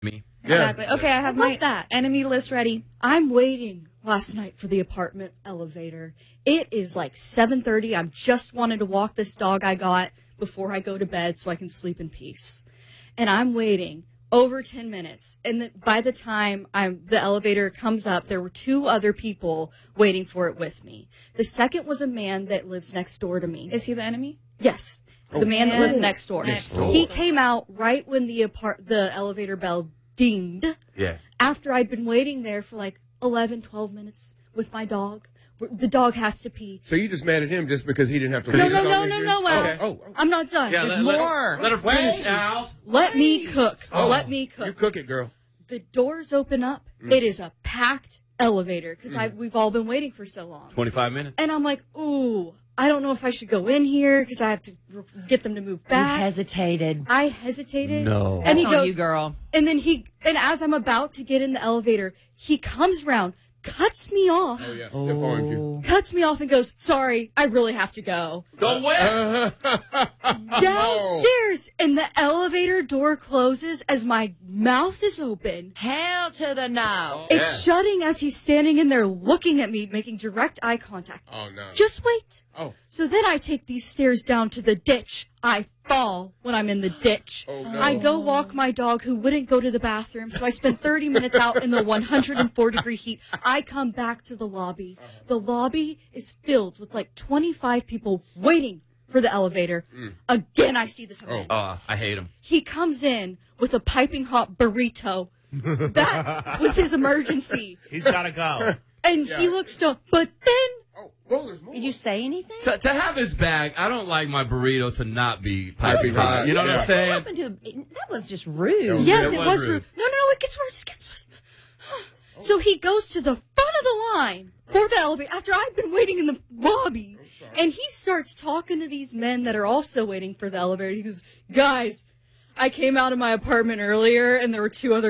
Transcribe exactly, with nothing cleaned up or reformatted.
Me. Exactly. Yeah. Okay, I have I love my that. enemy list ready. I'm waiting last night for the apartment elevator. It is like seven thirty. I've just wanted to walk this dog I got before I go to bed so I can sleep in peace. And I'm waiting over ten minutes. And the, by the time I'm, the elevator comes up, there were two other people waiting for it with me. The second was a man that lives next door to me. Is he the enemy? Yes. The man that lives next door. Next door. He came out right when the apart- the elevator bell dinged. Yeah. After I'd been waiting there for like eleven, twelve minutes with my dog. The dog has to pee. So you just mad at him just because he didn't have to No, wait no, as no, long no, as no, you? Al. Okay. Oh, oh. I'm not done. Yeah, There's let, more. Let her, let her finish, Al. Let me cook. Oh, Let me You cook. cook it, girl. The doors open up. Mm. It is a packed elevator because I we've all been waiting for so long. twenty-five minutes. And I'm like, ooh, I don't know if I should go in here because I have to r- get them to move You back. hesitated. I hesitated. No. And he That's on goes, you, girl. and then he, and as I'm about to get in the elevator, he comes around, cuts me off, Oh, yeah. Stiff arms you. cuts me off and goes, sorry, I really have to go. Go where? Downstairs, and the elevator door closes as my mouth is open. Hell to the no. It's shutting as he's standing in there looking at me, making direct eye contact. Oh, no. Just wait. Oh. So then I take these stairs down to the ditch. I fall when I'm in the ditch. Oh, no. I go walk my dog who wouldn't go to the bathroom, so I spend thirty minutes out in the one hundred four degree heat. I come back to the lobby. The lobby is filled with like twenty-five people waiting for the elevator. Again, I see this man. Oh, I hate him. He comes in with a piping hot burrito. That was his emergency. He's got to go. And he looks no, but then Oh, well, there's more. Did you say anything? To, to have his bag, I don't like my burrito to not be piping hot. hot. You know what Yeah. I'm saying? Happened to that was just rude. was- yes, it it was was rude. rude. No, no, no, it gets worse. It gets worse. So he goes to the front of the line for the elevator after I've been waiting in the lobby. And he starts talking to these men that are also waiting for the elevator. He goes, guys, I came out of my apartment earlier and there were two other